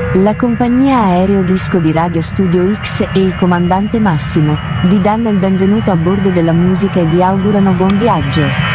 La compagnia Aereo Disco di Radio Studio X e il comandante Massimo vi danno il benvenuto a bordo della musica e vi augurano buon viaggio.